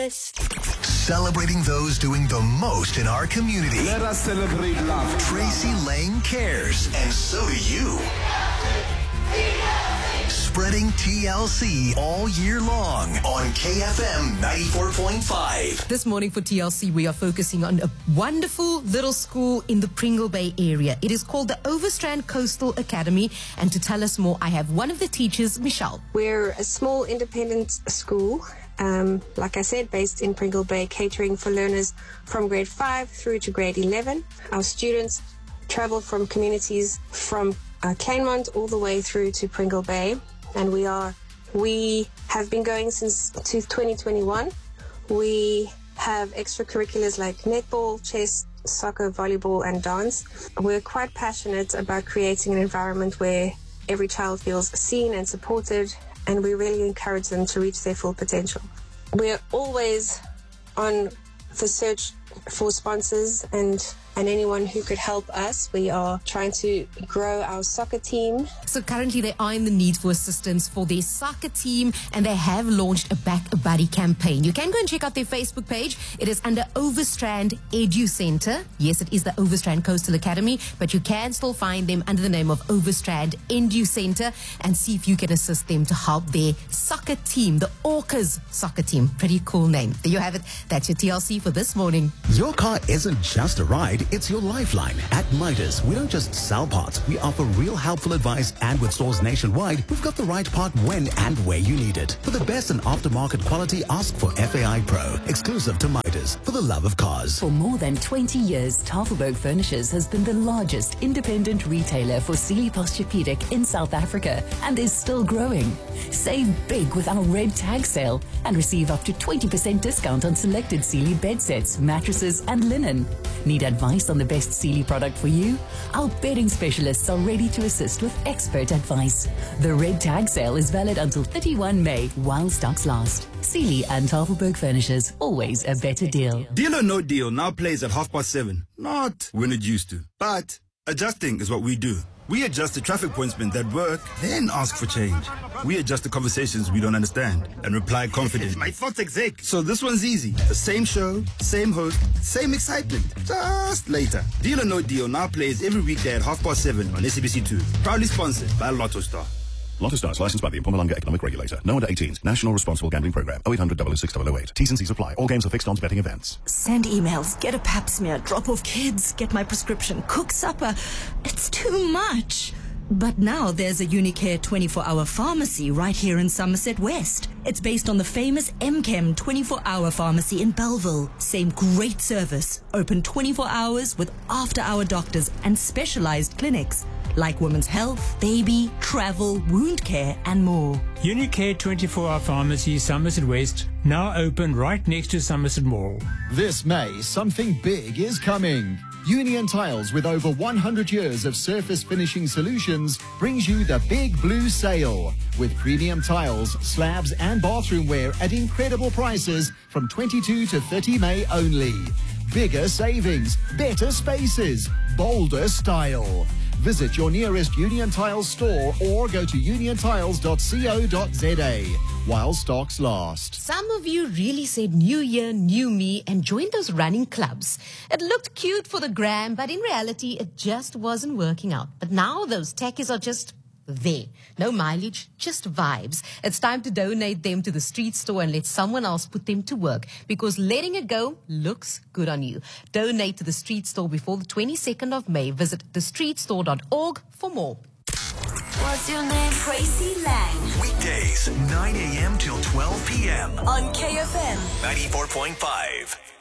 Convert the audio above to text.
Celebrating those doing the most in our community. Let us celebrate love. Tracy Lang cares, and so do you. Spreading TLC all year long on KFM 94.5. This morning for TLC, we are focusing on a wonderful little school in the Pringle Bay area. It is called the Overstrand Coastal Academy. And to tell us more, I have one of the teachers, Michelle. We're a small independent school, like I said, based in Pringle Bay, catering for learners from grade 5 through to grade 11. Our students travel from communities from Kleinmond all the way through to Pringle Bay. And we have been going since 2021. We have extracurriculars like netball, chess, soccer, volleyball, and dance. We're quite passionate about creating an environment where every child feels seen and supported, and we really encourage them to reach their full potential. We're always on the search for sponsors and anyone who could help us. We are trying to grow our soccer team. So currently they are in the need for assistance for their soccer team, and they have launched a Back a Buddy campaign. You can go and check out their Facebook page. It is under Overstrand Edu Center. Yes, it is the Overstrand Coastal Academy, but you can still find them under the name of Overstrand Edu Center and see if you can assist them to help their soccer team, the Orcas soccer team. Pretty cool name. There you have it. That's your TLC for this morning. Your car isn't just a ride, it's your lifeline. At Midas, we don't just sell parts, we offer real helpful advice, and with stores nationwide, we've got the right part when and where you need it. For the best in aftermarket quality, ask for FAI Pro, exclusive to Midas, for the love of cars. For more than 20 years, Tafelberg Furnishers has been the largest independent retailer for Sealy Posturepedic in South Africa and is still growing. Save big with our red tag sale and receive up to 20% discount on selected Sealy bed sets, mattresses, and linen. Need advice on the best Sealy product for you? Our bedding specialists are ready to assist with expert advice. The red tag sale is valid until 31 May while stocks last. Sealy and Tafelberg Furnishers, always a better deal. Deal or No Deal now plays at 7:30. Not when it used to, but adjusting is what we do. We adjust the traffic pointsmen that work, then ask for change. We adjust the conversations we don't understand and reply confidently. My thoughts exec. So this one's easy. The same show, same host, same excitement. Just later. Deal or No Deal now plays every weekday at 7:30 on SABC2. Proudly sponsored by Lotto Star. Lotto Stars, licensed by the Mpumalanga Economic Regulator. No under 18s. National Responsible Gambling Program. 0800 006 008. T's and C's apply. All games are fixed on betting events. Send emails, get a pap smear, drop off kids, get my prescription, cook supper. It's too much. But now there's a Unicare 24-hour pharmacy right here in Somerset West. It's based on the famous MChem 24-hour pharmacy in Belleville. Same great service. Open 24 hours with after-hour doctors and specialized clinics like women's health, baby, travel, wound care, and more. Unicare 24-hour pharmacy, Somerset West, now open right next to Somerset Mall. This May, something big is coming. Union Tiles, with over 100 years of surface finishing solutions, brings you the Big Blue Sale. With premium tiles, slabs, and bathroom wear at incredible prices from 22 to 30 May only. Bigger savings, better spaces, bolder style. Visit your nearest Union Tiles store or go to uniontiles.co.za while stocks last. Some of you really said new year, new me and joined those running clubs. It looked cute for the gram, but in reality, it just wasn't working out. But now those techies are just there. No mileage, just vibes. It's time to donate them to the street store and let someone else put them to work, because letting it go looks good on you. Donate to the street store before the 22nd of May. Visit thestreetstore.org for more. What's your name? Tracy Lang. Weekdays, 9 a.m. till 12 p.m. On KFM 94.5.